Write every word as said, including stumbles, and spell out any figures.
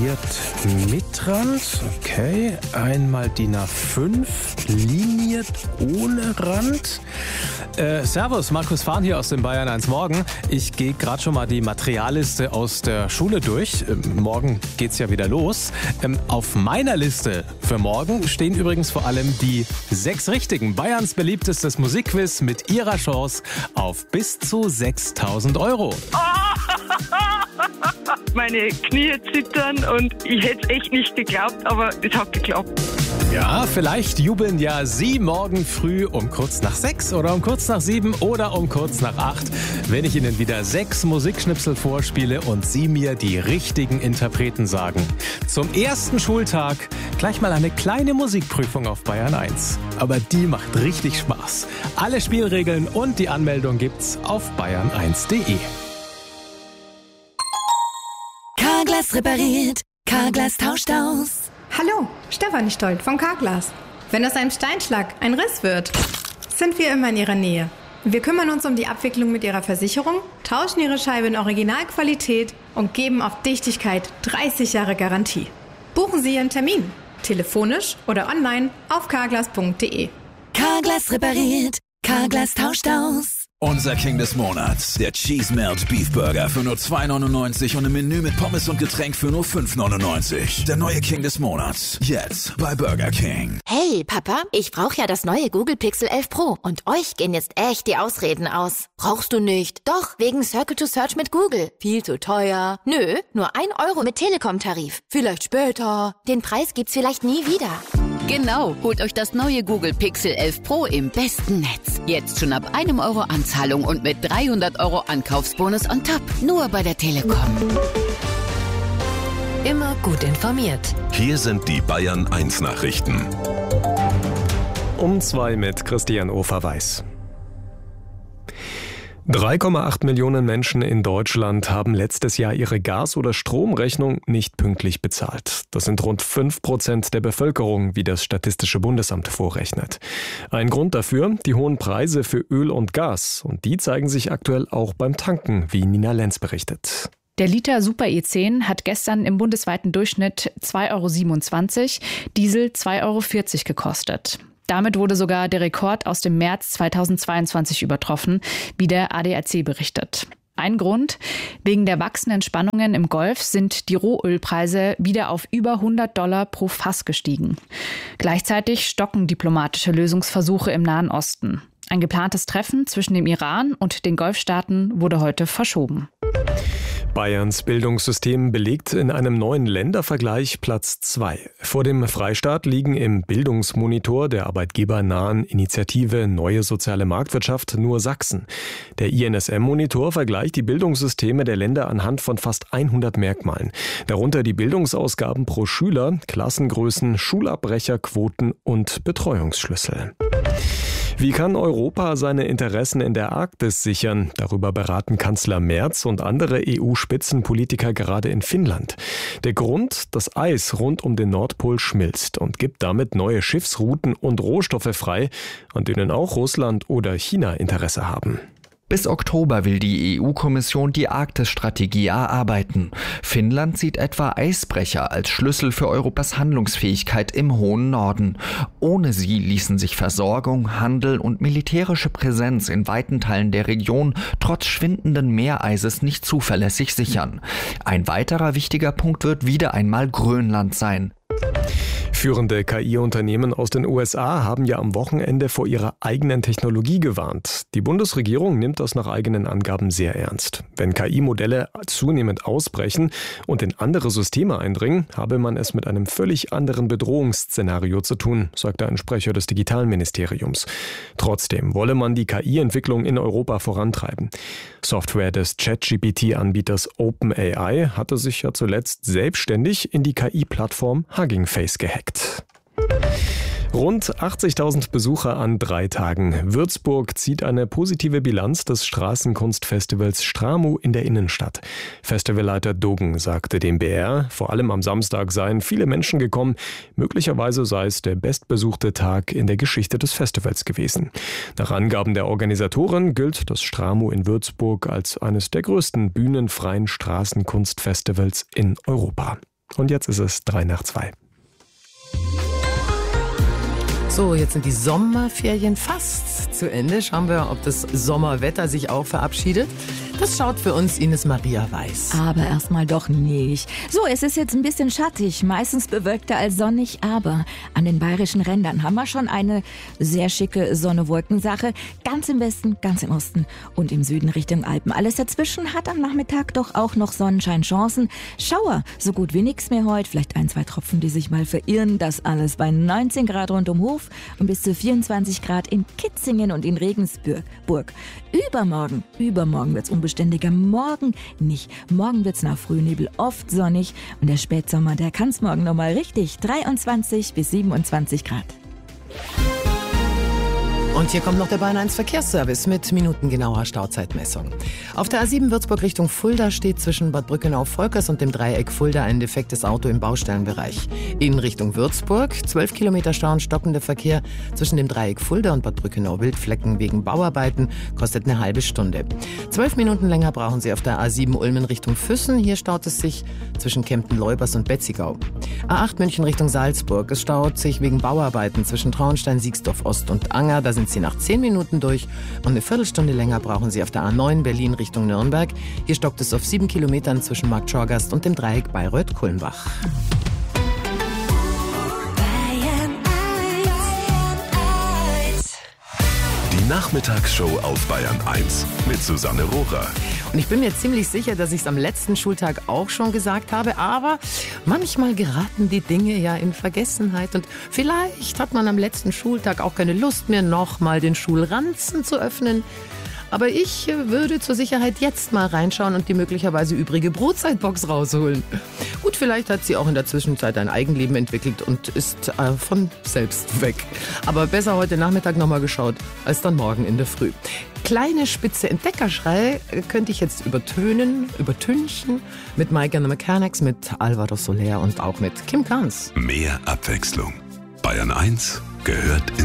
Liniert mit Rand, okay. Einmal D I N A fünf, liniert ohne Rand. Äh, servus, Markus Fahn hier aus dem Bayern eins Morgen. Ich gehe gerade schon mal die Materialliste aus der Schule durch. Ähm, morgen geht's ja wieder los. Ähm, auf meiner Liste für morgen stehen übrigens vor allem die sechs Richtigen. Bayerns beliebtestes Musikquiz mit ihrer Chance auf bis zu sechstausend Euro. Meine Knie zittern und ich hätte es echt nicht geglaubt, aber es hat geklappt. Ja, vielleicht jubeln ja Sie morgen früh um kurz nach sechs oder um kurz nach sieben oder um kurz nach acht, wenn ich Ihnen wieder sechs Musikschnipsel vorspiele und Sie mir die richtigen Interpreten sagen. Zum ersten Schultag gleich mal eine kleine Musikprüfung auf Bayern eins. Aber die macht richtig Spaß. Alle Spielregeln und die Anmeldung gibt's auf bayern eins punkt de. Carglass repariert, Carglass tauscht aus. Hallo, Stefanie Stolt von Carglass. Wenn aus einem Steinschlag ein Riss wird, sind wir immer in Ihrer Nähe. Wir kümmern uns um die Abwicklung mit Ihrer Versicherung, tauschen Ihre Scheibe in Originalqualität und geben auf Dichtigkeit dreißig Jahre Garantie. Buchen Sie Ihren Termin, telefonisch oder online auf carglass punkt de. Carglass repariert, Carglass tauscht aus. Unser King des Monats, der Cheese Melt Beef Burger für nur zwei neunundneunzig und ein Menü mit Pommes und Getränk für nur fünf neunundneunzig. Der neue King des Monats, jetzt bei Burger King. Hey Papa, ich brauche ja das neue Google Pixel elf Pro und euch gehen jetzt echt die Ausreden aus. Brauchst du nicht? Doch, wegen Circle to Search mit Google. Viel zu teuer. Nö, nur ein Euro mit Telekom-Tarif. Vielleicht später. Den Preis gibt's vielleicht nie wieder. Genau, holt euch das neue Google Pixel elf Pro im besten Netz. Jetzt schon ab einem Euro Anzahlung und mit dreihundert Euro Ankaufsbonus on top. Nur bei der Telekom. Immer gut informiert. Hier sind die Bayern eins Nachrichten. Um zwei mit Christian Ofer-Weiß. drei Komma acht Millionen Menschen in Deutschland haben letztes Jahr ihre Gas- oder Stromrechnung nicht pünktlich bezahlt. Das sind rund fünf Prozent der Bevölkerung, wie das Statistische Bundesamt vorrechnet. Ein Grund dafür, die hohen Preise für Öl und Gas. Und die zeigen sich aktuell auch beim Tanken, wie Nina Lenz berichtet. Der Liter Super E zehn hat gestern im bundesweiten Durchschnitt zwei Euro siebenundzwanzig, Diesel zwei Euro vierzig gekostet. Damit wurde sogar der Rekord aus dem März zweitausendzweiundzwanzig übertroffen, wie der A D A C berichtet. Ein Grund: wegen der wachsenden Spannungen im Golf sind die Rohölpreise wieder auf über hundert Dollar pro Fass gestiegen. Gleichzeitig stocken diplomatische Lösungsversuche im Nahen Osten. Ein geplantes Treffen zwischen dem Iran und den Golfstaaten wurde heute verschoben. Bayerns Bildungssystem belegt in einem neuen Ländervergleich Platz zwei. Vor dem Freistaat liegen im Bildungsmonitor der arbeitgebernahen Initiative Neue Soziale Marktwirtschaft nur Sachsen. Der I N S M-Monitor vergleicht die Bildungssysteme der Länder anhand von fast hundert Merkmalen. Darunter die Bildungsausgaben pro Schüler, Klassengrößen, Schulabbrecherquoten und Betreuungsschlüssel. Wie kann Europa seine Interessen in der Arktis sichern? Darüber beraten Kanzler Merz und andere E U-Spitzenpolitiker gerade in Finnland. Der Grund: das Eis rund um den Nordpol schmilzt und gibt damit neue Schiffsrouten und Rohstoffe frei, an denen auch Russland oder China Interesse haben. Bis Oktober will die E U-Kommission die Arktis-Strategie erarbeiten. Finnland sieht etwa Eisbrecher als Schlüssel für Europas Handlungsfähigkeit im hohen Norden. Ohne sie ließen sich Versorgung, Handel und militärische Präsenz in weiten Teilen der Region trotz schwindenden Meereises nicht zuverlässig sichern. Ein weiterer wichtiger Punkt wird wieder einmal Grönland sein. Führende K I-Unternehmen aus den U S A haben ja am Wochenende vor ihrer eigenen Technologie gewarnt. Die Bundesregierung nimmt das nach eigenen Angaben sehr ernst. Wenn K I-Modelle zunehmend ausbrechen und in andere Systeme eindringen, habe man es mit einem völlig anderen Bedrohungsszenario zu tun, sagte ein Sprecher des Digitalministeriums. Trotzdem wolle man die K I-Entwicklung in Europa vorantreiben. Software des ChatGPT-Anbieters OpenAI hatte sich ja zuletzt selbstständig in die K I-Plattform Hugging Face gehackt. Rund achtzigtausend Besucher an drei Tagen. Würzburg zieht eine positive Bilanz des Straßenkunstfestivals Stramu in der Innenstadt. Festivalleiter Doggen sagte dem B R, vor allem am Samstag seien viele Menschen gekommen. Möglicherweise sei es der bestbesuchte Tag in der Geschichte des Festivals gewesen. Nach Angaben der Organisatoren gilt das Stramu in Würzburg als eines der größten bühnenfreien Straßenkunstfestivals in Europa. Und jetzt ist es drei nach zwei. So, jetzt sind die Sommerferien fast zu Ende. Schauen wir, ob das Sommerwetter sich auch verabschiedet. Das schaut für uns Ines Maria Weiß. Aber erstmal doch nicht. So, es ist jetzt ein bisschen schattig, meistens bewölkter als sonnig, aber an den bayerischen Rändern haben wir schon eine sehr schicke Sonne-Wolken-Sache. Ganz im Westen, ganz im Osten und im Süden Richtung Alpen. Alles dazwischen hat am Nachmittag doch auch noch Sonnenscheinchancen. Schauer, so gut wie nichts mehr heute. Vielleicht ein, zwei Tropfen, die sich mal verirren. Das alles bei neunzehn Grad rund um Hof und bis zu vierundzwanzig Grad in Kitzingen und in Regensburg. Übermorgen, übermorgen wird's unbeständiger. Morgen nicht. Morgen wird's nach Frühnebel oft sonnig und der Spätsommer, der kann's morgen nochmal richtig. dreiundzwanzig bis siebenundzwanzig Grad. Und hier kommt noch der Bayern eins Verkehrsservice mit minutengenauer Stauzeitmessung. Auf der A sieben Würzburg Richtung Fulda steht zwischen Bad Brückenau-Volkers und dem Dreieck Fulda ein defektes Auto im Baustellenbereich. In Richtung Würzburg zwölf Kilometer Stau und stockender Verkehr zwischen dem Dreieck Fulda und Bad Brückenau-Wildflecken wegen Bauarbeiten kostet eine halbe Stunde. Zwölf Minuten länger brauchen Sie auf der A sieben Ulm in Richtung Füssen. Hier staut es sich zwischen Kempten-Leubers und Betzigau. A acht München Richtung Salzburg. Es staut sich wegen Bauarbeiten zwischen Traunstein, Siegsdorf Ost und Anger. Da sind Sie nach zehn Minuten durch und eine Viertelstunde länger brauchen Sie auf der A neun Berlin Richtung Nürnberg. Hier stockt es auf sieben Kilometern zwischen Markt Schorgast und dem Dreieck Bayreuth-Kulmbach. Die Nachmittagsshow auf Bayern eins mit Susanne Rohrer. Und ich bin mir ziemlich sicher, dass ich es am letzten Schultag auch schon gesagt habe, aber manchmal geraten die Dinge ja in Vergessenheit und vielleicht hat man am letzten Schultag auch keine Lust mehr, nochmal den Schulranzen zu öffnen. Aber ich würde zur Sicherheit jetzt mal reinschauen und die möglicherweise übrige Brotzeitbox rausholen. Gut, vielleicht hat sie auch in der Zwischenzeit ein Eigenleben entwickelt und ist äh, von selbst weg. Aber besser heute Nachmittag nochmal geschaut, als dann morgen in der Früh. Kleine spitze Entdeckerschrei könnte ich jetzt übertönen, übertünchen mit Mike and the Mechanics, mit Alvaro Soler und auch mit Kim Carnes. Mehr Abwechslung. Bayern eins gehört in